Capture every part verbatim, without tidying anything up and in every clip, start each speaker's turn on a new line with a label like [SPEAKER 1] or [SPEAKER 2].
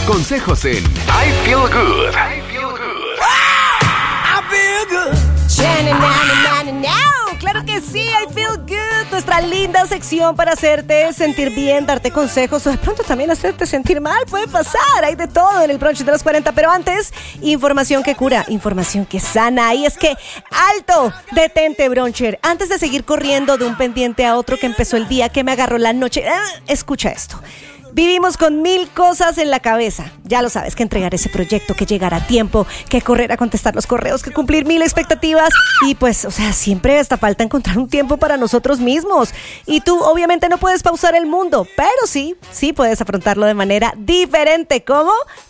[SPEAKER 1] Consejos en I Feel Good. I Feel Good.
[SPEAKER 2] I feel good. Claro que sí, I Feel Good, nuestra linda sección para hacerte sentir bien, darte consejos o de pronto también hacerte sentir mal. Puede pasar, hay de todo en el brunch de los cuarenta. Pero antes, información que cura, información que sana. Y es que, alto, detente, bruncher. Antes de seguir corriendo de un pendiente a otro que empezó el día, que me agarró la noche, ah, escucha esto. Vivimos con mil cosas en la cabeza. Ya lo sabes, que entregar ese proyecto, que llegar a tiempo, que correr a contestar los correos, que cumplir mil expectativas. Y pues, o sea, siempre hasta falta encontrar un tiempo para nosotros mismos. Y tú, obviamente, no puedes pausar el mundo, pero sí, sí puedes afrontarlo de manera diferente. ¿Cómo?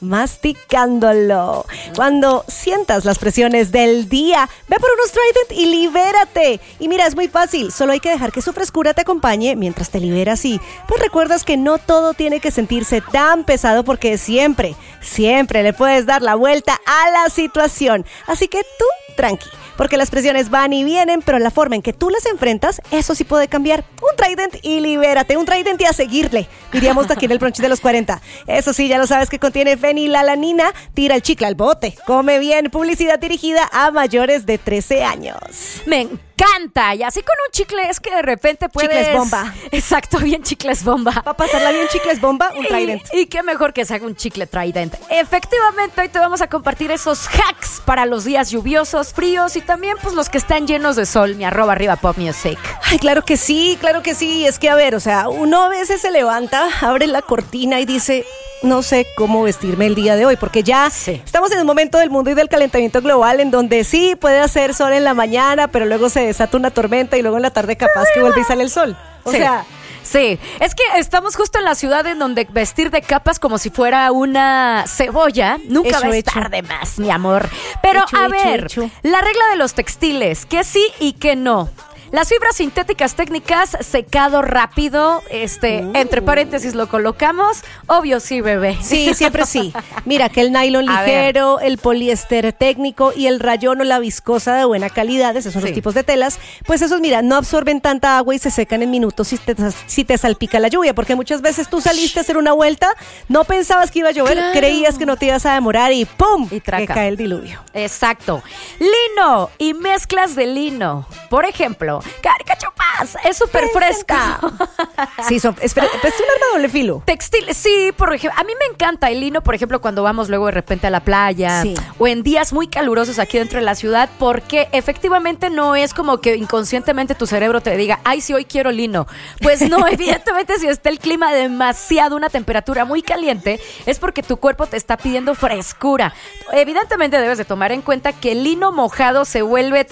[SPEAKER 2] Masticándolo. Cuando sientas las presiones del día, ve por unos Trident y libérate. Y mira, es muy fácil. Solo hay que dejar que su frescura te acompañe mientras te liberas y pues recuerdas que no todo tiene que sentirse tan pesado porque siempre, siempre le puedes dar la vuelta a la situación. Así que tú, tranqui, porque las presiones van y vienen, pero la forma en que tú las enfrentas, eso sí puede cambiar. Un Trident y libérate, un Trident y a seguirle, diríamos aquí en el brunch de los cuarenta. Eso sí, ya lo sabes que contiene fenilalanina, tira el chicle al bote, come bien, publicidad dirigida a mayores de trece años.
[SPEAKER 3] Me encanta, y así con un chicle es que de repente puedes...
[SPEAKER 2] Chicles bomba.
[SPEAKER 3] Exacto, bien chicles bomba.
[SPEAKER 2] Para pasarla bien chicles bomba, un Trident.
[SPEAKER 3] Y, y qué mejor que se haga un chicle Trident. Efectivamente, hoy te vamos a compartir esos hacks para los días lluviosos, fríos y también pues los que están llenos de sol. Mi arroba arriba Pop Music.
[SPEAKER 2] Ay, claro que sí, claro que sí. Es que a ver, o sea, uno a veces se levanta, abre la cortina y dice... No sé cómo vestirme el día de hoy, porque ya sí. Estamos en un momento del mundo y del calentamiento global en donde sí puede hacer sol en la mañana, pero luego se desata una tormenta y luego en la tarde capaz que vuelve y sale el sol. O
[SPEAKER 3] sí.
[SPEAKER 2] sea...
[SPEAKER 3] Sí, es que estamos justo en la ciudad en donde vestir de capas como si fuera una cebolla nunca
[SPEAKER 2] hecho,
[SPEAKER 3] va a estar
[SPEAKER 2] hecho.
[SPEAKER 3] de más, mi amor. Pero
[SPEAKER 2] hecho,
[SPEAKER 3] a
[SPEAKER 2] hecho,
[SPEAKER 3] ver,
[SPEAKER 2] hecho.
[SPEAKER 3] La regla de los textiles, que sí y que no. Las fibras sintéticas técnicas, secado rápido, este, uh. entre paréntesis lo colocamos, obvio sí, bebé.
[SPEAKER 2] Sí, siempre sí. Mira, que el nylon ligero, el poliéster técnico y el rayón o la viscosa de buena calidad, esos son sí. los tipos de telas, pues esos, mira, no absorben tanta agua y se secan en minutos si te, si te salpica la lluvia, porque muchas veces tú saliste a hacer una vuelta, no pensabas que iba a llover, claro. creías que no te ibas a demorar y ¡pum!
[SPEAKER 3] Y traca.
[SPEAKER 2] Que cae el diluvio.
[SPEAKER 3] Exacto. Lino y mezclas de lino, por ejemplo, Caricachupas, es súper fresca.
[SPEAKER 2] Sí, son, es, es un arma doble filo.
[SPEAKER 3] Textil, sí, por ejemplo, a mí me encanta el lino, por ejemplo, cuando vamos luego de repente a la playa sí. o en días muy calurosos aquí dentro de la ciudad, porque efectivamente no es como que inconscientemente tu cerebro te diga, ay, sí, hoy quiero lino. Pues no, evidentemente si está el clima demasiado, una temperatura muy caliente, es porque tu cuerpo te está pidiendo frescura. Evidentemente debes de tomar en cuenta que el lino mojado se vuelve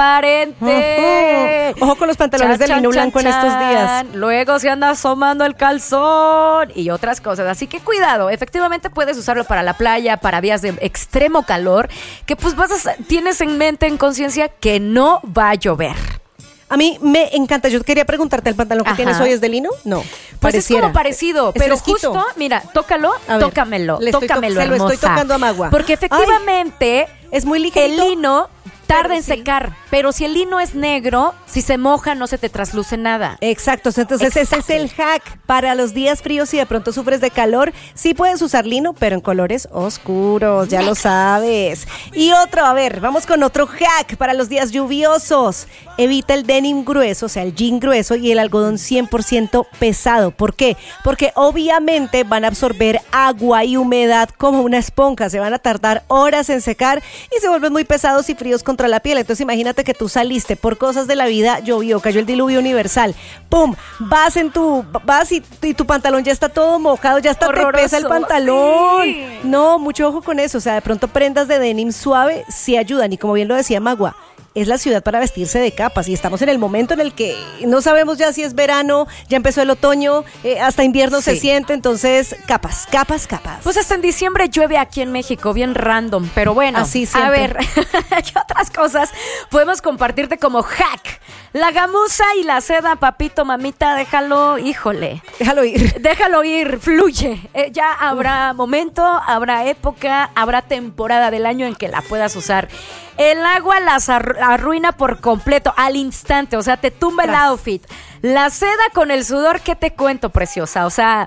[SPEAKER 3] transparente.
[SPEAKER 2] Uh-huh. Ojo con los pantalones chan, de lino blanco chan, en estos días.
[SPEAKER 3] Luego se anda asomando el calzón y otras cosas. Así que cuidado, efectivamente puedes usarlo para la playa, para días de extremo calor, que pues vas a, tienes en mente, en conciencia, que no va a llover.
[SPEAKER 2] A mí me encanta. Yo quería preguntarte, ¿el pantalón que Ajá. tienes hoy es de lino? No.
[SPEAKER 3] Pues
[SPEAKER 2] pareciera.
[SPEAKER 3] es como parecido, es pero fresquito. Justo, mira, tócalo, ver, tócamelo, tócamelo,
[SPEAKER 2] to-
[SPEAKER 3] hermosa.
[SPEAKER 2] Se lo estoy tocando a Magua.
[SPEAKER 3] Porque efectivamente
[SPEAKER 2] Ay, es muy ligerito.
[SPEAKER 3] El lino tarda
[SPEAKER 2] pero
[SPEAKER 3] en
[SPEAKER 2] sí.
[SPEAKER 3] secar, pero si el lino es negro, si se moja no se te trasluce nada.
[SPEAKER 2] Exacto, entonces Exacto. ese es el hack para los días fríos y de pronto sufres de calor. Sí puedes usar lino, pero en colores oscuros, ya lo sabes. Y otro, a ver, vamos con otro hack para los días lluviosos. Evita el denim grueso, o sea, el jean grueso y el algodón cien por ciento pesado. ¿Por qué? Porque obviamente van a absorber agua y humedad como una esponja. Se van a tardar horas en secar y se vuelven muy pesados y fríos contra la piel. Entonces imagínate que tú saliste por cosas de la vida, llovió, cayó el diluvio universal, ¡pum! Vas en tu, vas y, y tu pantalón ya está todo mojado, ya hasta Horroroso, te pesa el pantalón. Sí. No, mucho ojo con eso, o sea, de pronto prendas de denim suave sí ayudan y como bien lo decía Magua, es la ciudad para vestirse de capas y estamos en el momento en el que no sabemos ya si es verano, ya empezó el otoño, eh, hasta invierno sí. se siente, entonces capas, capas, capas.
[SPEAKER 3] Pues hasta en diciembre llueve aquí en México, bien random, pero bueno,
[SPEAKER 2] así siempre.
[SPEAKER 3] A ver, ¿qué otras cosas podemos compartirte como hack? La gamuza y la seda, papito, mamita, déjalo, híjole.
[SPEAKER 2] Déjalo ir.
[SPEAKER 3] Déjalo ir, fluye. Eh, ya habrá Uf. momento, habrá época, habrá temporada del año en que la puedas usar. El agua las arruina por completo, al instante, o sea, te tumba Tras. el outfit. La seda con el sudor, ¿qué te cuento, preciosa? O sea,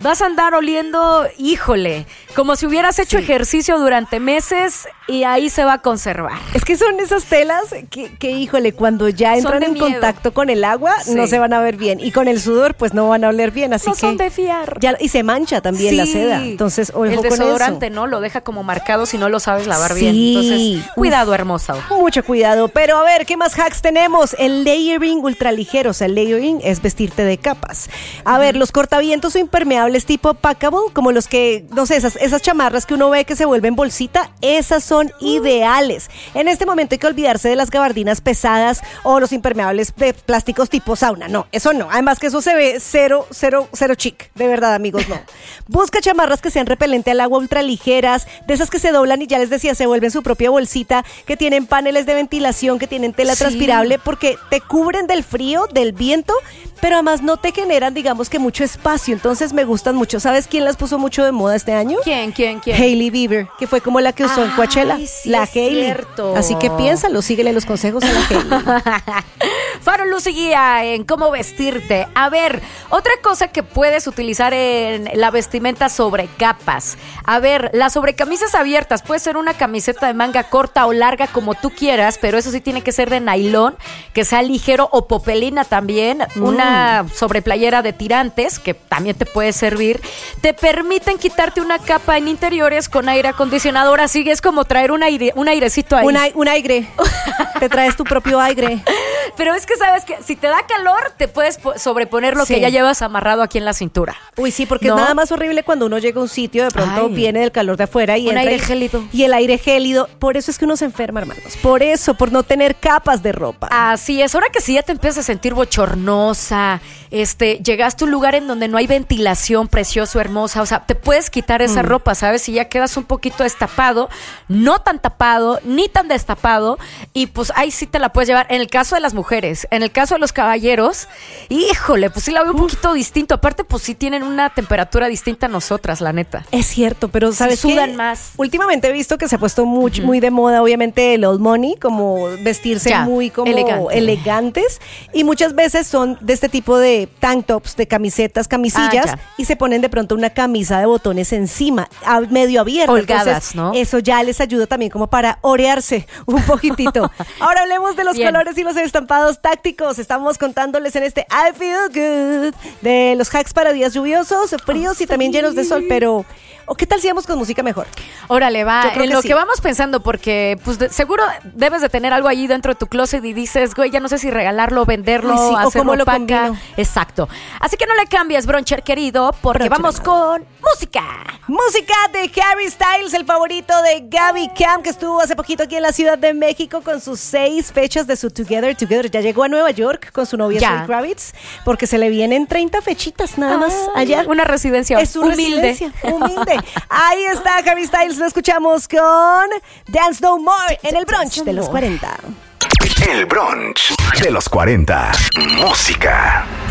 [SPEAKER 3] vas a andar oliendo, híjole, como si hubieras hecho sí. ejercicio durante meses y ahí se va a conservar.
[SPEAKER 2] Es que son esas telas que, que híjole, cuando ya entran en miedo. contacto con el agua, sí. no se van a ver bien. Y con el sudor, pues no van a oler bien. Así
[SPEAKER 3] no
[SPEAKER 2] que
[SPEAKER 3] son de fiar.
[SPEAKER 2] Ya, y se mancha también sí. la seda. Entonces, ojo
[SPEAKER 3] el
[SPEAKER 2] con
[SPEAKER 3] desodorante,
[SPEAKER 2] eso.
[SPEAKER 3] ¿no? Lo deja como marcado si no lo sabes lavar
[SPEAKER 2] sí.
[SPEAKER 3] bien. Entonces, cuidado, hermosa.
[SPEAKER 2] Mucho cuidado. Pero a ver, ¿qué más hacks tenemos? El layering ultraligero. O sea, el layering es vestirte de capas. A uh-huh. ver, los cortavientos o impermeables tipo packable, como los que, no sé, esas, esas chamarras que uno ve que se vuelven bolsita, esas son uh. ideales. En este momento hay que olvidarse de las gabardinas pesadas o los impermeables de plásticos tipo sauna. No, eso no. Además que eso se ve cero, cero, cero chic. De verdad, amigos, no. Busca chamarras que sean repelente al agua, ultraligeras, de esas que se doblan y ya les decía, se vuelven su propia bolsita, que tienen paneles de ventilación, que tienen tela sí. transpirable, porque te cubren del frío, del viento, pero además no te generan, digamos que mucho espacio. Entonces me gustan mucho. ¿Sabes quién las puso mucho de moda este año?
[SPEAKER 3] ¿Quién, quién, quién?
[SPEAKER 2] Hailey Bieber, que fue como la que usó Ay, en Coachella.
[SPEAKER 3] Sí,
[SPEAKER 2] la
[SPEAKER 3] es
[SPEAKER 2] Hailey.
[SPEAKER 3] Cierto.
[SPEAKER 2] Así que piénsalo, síguele los consejos a la Hailey.
[SPEAKER 3] Faro, luz y guía en cómo vestirte. A ver, otra cosa que puedes utilizar en la vestimenta sobre capas. A ver, las sobrecamisas abiertas. Puede ser una camiseta de manga corta o larga como tú quieras, pero eso sí tiene que ser de nylon, que sea ligero, o popelina también. Mm. Una sobreplayera de tirantes, que también te puede servir. Te permiten quitarte una capa en interiores con aire acondicionador. Así que es como traer un aire, un airecito ahí.
[SPEAKER 2] Un, a- un aire. Te traes tu propio aire.
[SPEAKER 3] Pero es que sabes que si te da calor, te puedes po- sobreponer lo sí. que ya llevas amarrado aquí en la cintura.
[SPEAKER 2] Uy, sí, porque
[SPEAKER 3] ¿no?
[SPEAKER 2] es nada más horrible cuando uno llega a un sitio, de pronto Ay. viene del calor de afuera y
[SPEAKER 3] un
[SPEAKER 2] entra
[SPEAKER 3] aire
[SPEAKER 2] y,
[SPEAKER 3] gélido.
[SPEAKER 2] Y el aire gélido. Por eso es que uno se enferma, hermanos. Por eso, por no tener capas de ropa.
[SPEAKER 3] Así es. Ahora que sí ya te empiezas a sentir bochornosa, este, llegaste a un lugar en donde no hay ventilación, precioso, hermosa, o sea, te puedes quitar esa mm. ropa, ¿sabes? Y ya quedas un poquito destapado, no tan tapado, ni tan destapado, y pues ahí sí te la puedes llevar. En el caso de las mujeres, en el caso de los caballeros, híjole, pues sí la veo un Uf. poquito distinto. Aparte, pues sí tienen una temperatura distinta a nosotras, la neta.
[SPEAKER 2] Es cierto, pero ¿sabes
[SPEAKER 3] sí, sudan
[SPEAKER 2] qué?
[SPEAKER 3] más.
[SPEAKER 2] Últimamente he visto que se ha puesto muy, uh-huh. muy de moda, obviamente, el old money, como vestirse ya, muy como
[SPEAKER 3] elegante.
[SPEAKER 2] elegantes, y muchas veces son de este tipo de tank tops, de camisetas, camisillas, ah, y se ponen de pronto una camisa de botones encima, a, medio abierta.
[SPEAKER 3] Holgadas,
[SPEAKER 2] entonces,
[SPEAKER 3] ¿no?
[SPEAKER 2] Eso ya les ayuda también como para orearse un poquitito. Ahora hablemos de los Bien. colores y los estampados tácticos. Estamos contándoles en este I Feel Good de los hacks para días lluviosos, fríos oh, y también llenos de sol, pero ¿o qué tal si vamos con música mejor?
[SPEAKER 3] Órale, va, en
[SPEAKER 2] que
[SPEAKER 3] lo
[SPEAKER 2] sí.
[SPEAKER 3] que vamos pensando, porque pues de, seguro debes de tener algo allí dentro de tu closet y dices, güey, ya no sé si regalarlo, venderlo, Ay, sí, hacerlo
[SPEAKER 2] o cómo lo
[SPEAKER 3] paca.
[SPEAKER 2] combino.
[SPEAKER 3] Exacto. Así que no le cambies, broncher querido, porque Broncher, vamos con música.
[SPEAKER 2] Música de Harry Styles, el favorito de Gaby Camp, que estuvo hace poquito aquí en la Ciudad de México con sus seis fechas de su Together Together. Ya llegó a Nueva York con su novia Zoe Kravitz, porque se le vienen treinta fechitas nada más ah, allá.
[SPEAKER 3] Una residencia
[SPEAKER 2] es
[SPEAKER 3] humilde.
[SPEAKER 2] Residencia, humilde. Ahí está Harry Styles, lo escuchamos con Dance No More en el brunch de los cuarenta.
[SPEAKER 1] El brunch de los cuarenta. Música.